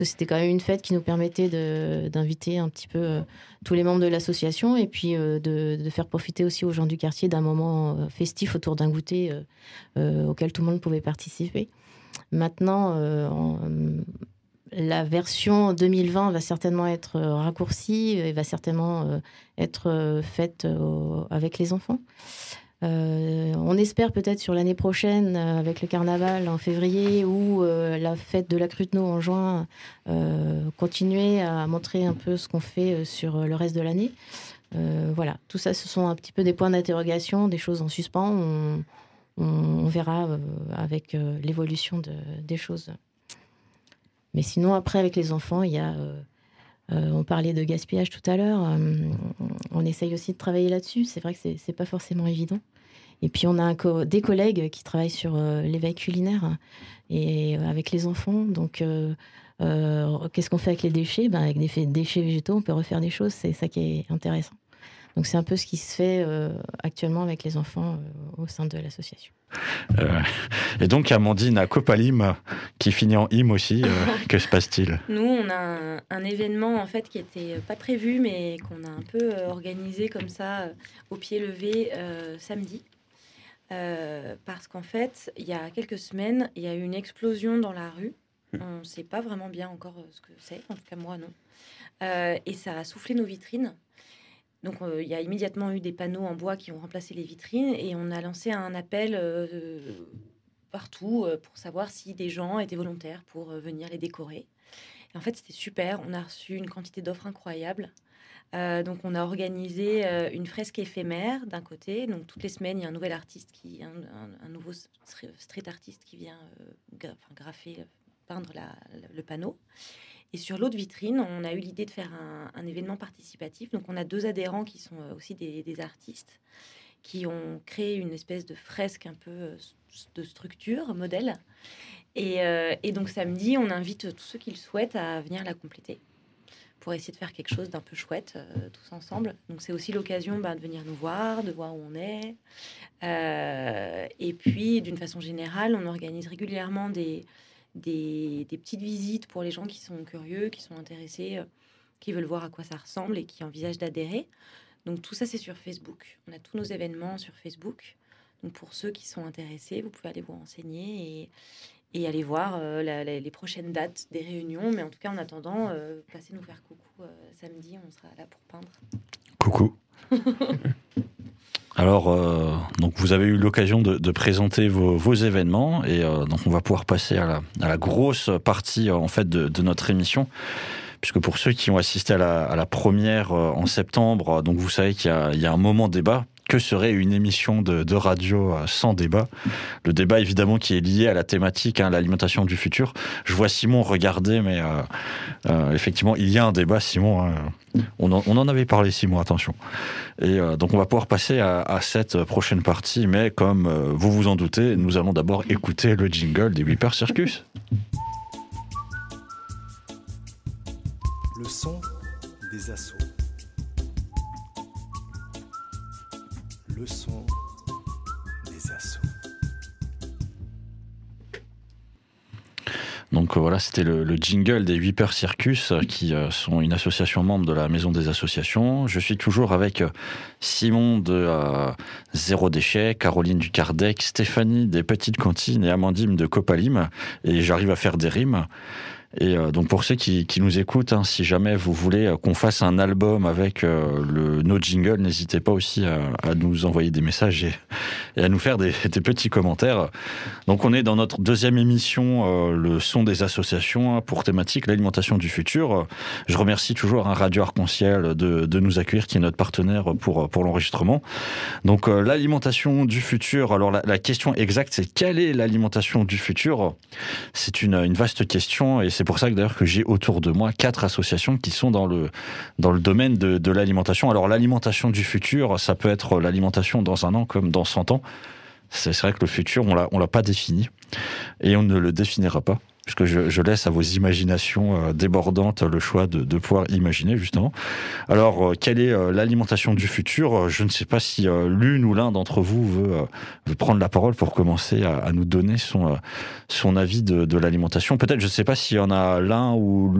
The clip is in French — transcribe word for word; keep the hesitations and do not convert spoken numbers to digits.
C'était quand même une fête qui nous permettait de, d'inviter un petit peu euh, tous les membres de l'association et puis euh, de, de faire profiter aussi aux gens du quartier d'un moment euh, festif autour d'un goûter euh, euh, auquel tout le monde pouvait participer. Maintenant, euh, en, la version deux mille vingt va certainement être raccourcie et va certainement euh, être faite euh, avec les enfants. Euh, on espère peut-être sur l'année prochaine, euh, avec le carnaval en février ou euh, la fête de la Cruteno en juin, euh, continuer à montrer un peu ce qu'on fait sur le reste de l'année. Euh, voilà, tout ça, ce sont un petit peu des points d'interrogation, des choses en suspens. On, on, on verra euh, avec euh, l'évolution de, des choses. Mais sinon, après, avec les enfants, il y a... Euh, Euh, on parlait de gaspillage tout à l'heure. Euh, on essaye aussi de travailler là-dessus. C'est vrai que c'est, c'est pas forcément évident. Et puis, on a un co- des collègues qui travaillent sur euh, l'éveil culinaire et euh, avec les enfants. Donc, euh, euh, qu'est-ce qu'on fait avec les déchets? Ben, avec des fa- déchets végétaux, on peut refaire des choses. C'est ça qui est intéressant. Donc, c'est un peu ce qui se fait euh, actuellement avec les enfants euh, au sein de l'association. Euh, et donc, Amandine à Copalim, qui finit en hymne aussi, euh, que se passe-t-il? Nous, on a un, un événement en fait qui était pas prévu, mais qu'on a un peu euh, organisé comme ça, euh, au pied levé, euh, samedi. Euh, parce qu'en fait, il y a quelques semaines, il y a eu une explosion dans la rue. On ne sait pas vraiment bien encore euh, ce que c'est, en tout cas moi non. Euh, et ça a soufflé nos vitrines. Donc, euh, il y a immédiatement eu des panneaux en bois qui ont remplacé les vitrines et on a lancé un appel euh, partout euh, pour savoir si des gens étaient volontaires pour euh, venir les décorer. Et en fait, c'était super. On a reçu une quantité d'offres incroyables. Euh, donc, on a organisé euh, une fresque éphémère d'un côté. Donc, toutes les semaines, il y a un nouvel artiste, qui, un, un, un nouveau street artiste qui vient euh, gra- enfin, graffer, peindre la, le panneau. Et sur l'autre vitrine, on a eu l'idée de faire un, un événement participatif. Donc, on a deux adhérents qui sont aussi des, des artistes qui ont créé une espèce de fresque un peu de structure, modèle. Et, euh, et donc, samedi, on invite tous ceux qui le souhaitent à venir la compléter pour essayer de faire quelque chose d'un peu chouette euh, tous ensemble. Donc, c'est aussi l'occasion bah, de venir nous voir, de voir où on est. Euh, et puis, d'une façon générale, on organise régulièrement des... Des, des petites visites pour les gens qui sont curieux, qui sont intéressés, euh, qui veulent voir à quoi ça ressemble et qui envisagent d'adhérer. Donc tout ça, c'est sur Facebook. On a tous nos événements sur Facebook. Donc pour ceux qui sont intéressés, vous pouvez aller vous renseigner et, et aller voir euh, la, la, les prochaines dates des réunions. Mais en tout cas, en attendant, euh, passez nous faire coucou euh, samedi, on sera là pour peindre. Coucou. Alors, euh, donc vous avez eu l'occasion de, de présenter vos, vos événements et euh, donc on va pouvoir passer à la, à la grosse partie en fait de, de notre émission, puisque pour ceux qui ont assisté à la, à la première euh, en septembre, donc vous savez qu'il y a, il y a un moment débat. Que serait une émission de, de radio sans débat? Le débat, évidemment, qui est lié à la thématique, hein, l'alimentation du futur. Je vois Simon regarder, mais euh, euh, effectivement, il y a un débat, Simon. Hein. On, en, on en avait parlé, Simon, attention. Et euh, donc, on va pouvoir passer à, à cette prochaine partie, mais comme euh, vous vous en doutez, nous allons d'abord écouter le jingle des Whipper Circus. Le son des assauts. Le son des assauts. Donc voilà, c'était le, le jingle des Whipper Circus, qui euh, sont une association membre de la Maison des Associations. Je suis toujours avec Simon de euh, Zéro Déchet, Caroline du Kardec, Stéphanie des Petites Cantines et Amandine de Copalim. Et j'arrive à faire des rimes. Et euh, donc pour ceux qui, qui nous écoutent, hein, si jamais vous voulez euh, qu'on fasse un album avec euh, le, nos jingles, n'hésitez pas aussi à, à nous envoyer des messages et, et à nous faire des, des petits commentaires. Donc on est dans notre deuxième émission, euh, le son des associations, hein, pour thématique l'alimentation du futur. Je remercie toujours hein, Radio Arc-en-Ciel de, de nous accueillir, qui est notre partenaire pour, pour l'enregistrement. Donc euh, l'alimentation du futur, alors la, la question exacte, c'est quelle est l'alimentation du futur? C'est une, une vaste question et c'est pour ça que d'ailleurs que j'ai autour de moi quatre associations qui sont dans le, dans le domaine de, de l'alimentation. Alors l'alimentation du futur, ça peut être l'alimentation dans un an comme dans cent ans. C'est vrai que le futur, on l'a, on l'a pas défini et on ne le définira pas. Puisque je, je laisse à vos imaginations euh, débordantes le choix de, de pouvoir imaginer, justement. Alors, euh, quelle est euh, l'alimentation du futur ? Je ne sais pas si euh, l'une ou l'un d'entre vous veut, euh, veut prendre la parole pour commencer à, à nous donner son, euh, son avis de, de l'alimentation. Peut-être, je ne sais pas s'il y en a l'un ou